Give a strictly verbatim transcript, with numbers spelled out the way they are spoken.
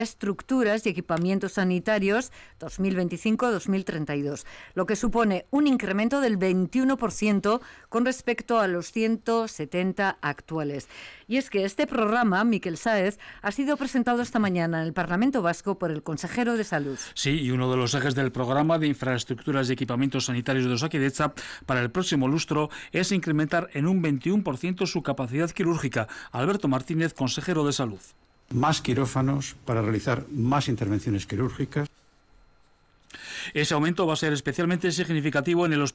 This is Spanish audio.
estructuras y equipamientos sanitarios dos mil veinticinco a dos mil treinta y dos, lo que supone un incremento del veintiuno por ciento con respecto a los ciento setenta actuales. Y es que este programa, Miquel Sáez, ha sido presentado esta mañana en el Parlamento Vasco por el consejero de Salud. Sí, y uno de los ejes del programa de infraestructuras y equipamientos sanitarios de Osakidetza para el próximo lustro es incrementar en un veintiuno por ciento su capacidad quirúrgica. Alberto Martínez, consejero de Salud. Más quirófanos para realizar más intervenciones quirúrgicas. Ese aumento va a ser especialmente significativo en el